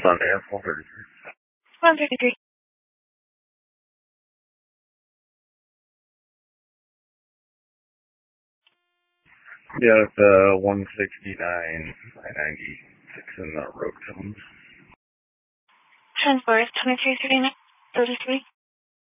Sunday at 1:33. 1:33. Yeah, it's 169 by 96 in the road cones. Transport 2339 33.